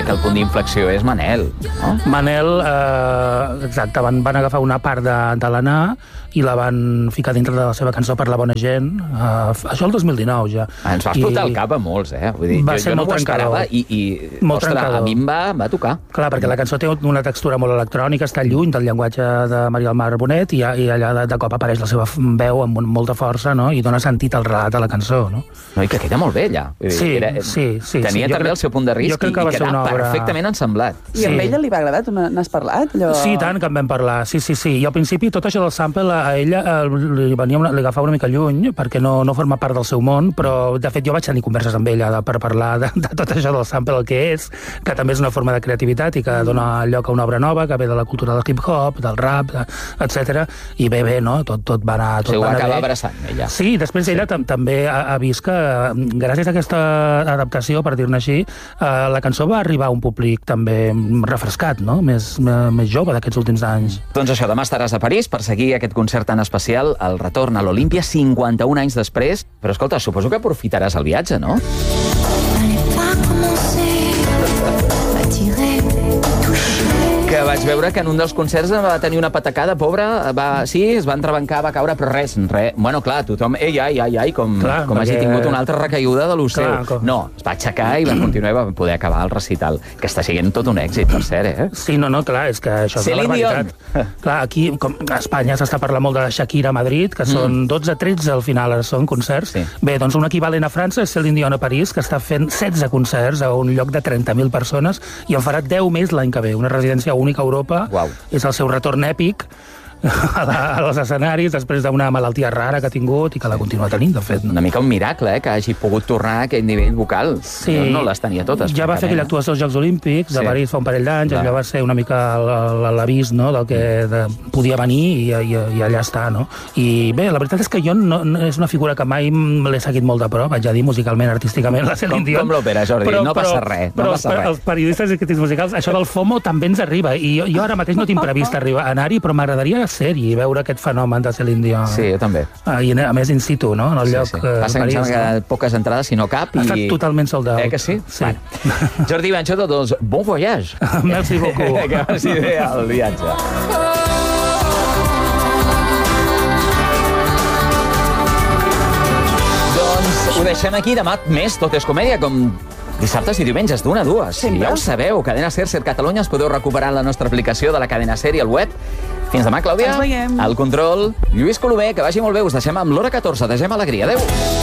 crec que el punt d'inflexió és Manel, no? Manel, exacte, van agafar una part de l'Anà i la van ficar dintre de la seva cançó Per la bona gent, això el 2019 ja. Ens vas portar el cap a molts, Vull dir, jo no ho esperava i ostres, a mi em va tocar. Clar, perquè la cançó té una textura molt electrònica, està lluny del llenguatge de Maria del Mar Bonet i allà de cop apareix la seva veu amb molta força, no? I dona sentit al relat a la cançó, no? No, i que queda molt bé, allà. Sí. Tenia també el seu punt de risc i quedava perfectament ensemblat. I a ella li va agradar? Tu n'has parlat? Sí, tant que en vam parlar, sí. I al principi tot això del sample a ella li agafava una mica lluny perquè no forma part del seu món, però de fet jo vaig tenir converses amb ella per parlar de tot això del sample, el que és, que també és una forma de creativitat i que dona lloc a una obra nova, que ve de la cultura del hip-hop, del rap, etc. I bé, no? Tot va anar bé. Ho acaba abraçant, ella. Sí, després ella també ha vist que gràcies a aquesta adaptació, per dir-ne així, la cançó va arribar a un públic també refrescat, no? Més jove d'aquests últims anys. Doncs això, demà estaràs a París per seguir aquest concert tan especial, el retorn a l'Olímpia 51 anys després. Però escolta, suposo que aprofitaràs el viatge, no? Que vaig veure que en un dels concerts va tenir una patacada, pobra, es va entrebancar, va caure, però res. Bueno, clar, tothom, com hagi tingut una altra recaiguda de lo seu. No, es va aixecar i va continuar i va poder acabar el recital, que està sent tot un èxit, per cert, Sí, no, clar, és que això és la veritat. Clar, aquí, com a Espanya s'està parlant molt de Shakira a Madrid, que són 12-13 al final, són concerts. Bé, doncs un equivalent a França és Céline Dion a París, que està fent 16 concerts a un lloc de 30.000 persones i en farà 10 més l'any que ve, una residència única a Europa. És el seu retorn èpic als escenaris després d'una malaltia rara que ha tingut i que la continua tenint, de fet. Una mica un miracle, que hagi pogut tornar a aquell nivell vocal. Sí. No les tenia totes. Ja va fer aquella actuació als Jocs Olímpics de París fa un parell d'anys, allò va ser una mica l'avís del que podia venir i allà està, no? I bé, la veritat és que jo és una figura que mai l'he seguit molt de prop, vaig a dir musicalment, artísticament, la Céline Dion. Com l'òpera, Jordi, no passa res. Però els periodistes i crítics musicals, això del FOMO també ens arriba, i jo ara mateix no tinc previst anar-hi, però m'agradaria ser-hi i veure aquest fenomen de Céline Dion. Sí, jo també. I a més in situ, no? En el lloc Passa que em sembla que poques entrades, si no cap. Ha estat totalment sold out. Que sí? Sí. Jordi Banxota, doncs, bon voyage. Merci beaucoup. Que vagi bé el viatge. Doncs ho deixem aquí, demà més Tot és comèdia, com dissabtes i diumenges, d'1 a 2. Ja ho sabeu, Cadena Ser Catalunya, es podeu recuperar en la nostra aplicació de la Cadena Ser i al web. Fins demà, Clàudia. Ens veiem. Al control, Lluís Colomer, que vagi molt bé. Us deixem amb l'hora 14. Deixem alegria. Adéu.